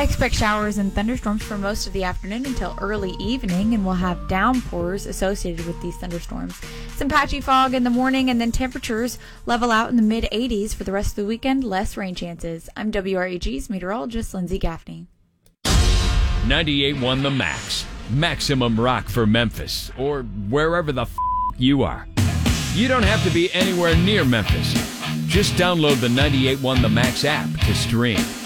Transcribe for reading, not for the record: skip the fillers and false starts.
Expect showers and thunderstorms for most of the afternoon until early evening, and we'll have downpours associated with these thunderstorms. Some patchy fog in the morning, and then temperatures level out in the mid-80s for the rest of the weekend. Less rain chances. I'm WREG's meteorologist Lindsay Gaffney. 98.1 The Max. Maximum rock for Memphis, or wherever the you are. You don't have to be anywhere near Memphis. Just download the 98.1 The Max app to stream.